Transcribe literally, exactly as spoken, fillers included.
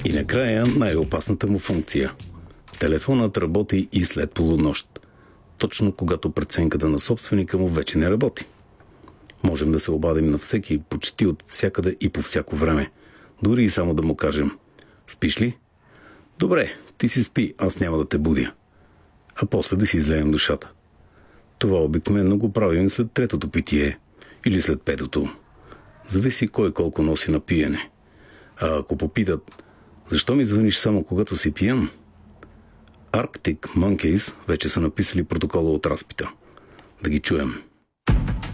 И накрая най-опасната му функция. Телефонът работи и след полунощ. Точно когато преценката на собственика му вече не работи. Можем да се обадим на всеки почти от всякъде и по всяко време. Дори и само да му кажем: спиш ли? Добре, ти си спи, аз няма да те будя. А после да си излеем душата. Това обикновено го правим след третото питие или след петото. Зависи кой колко носи на пиене. А ако попитат: защо ми звъниш само когато си пиян? Arctic Monkeys вече са написали протокола от разпита. Да ги чуем.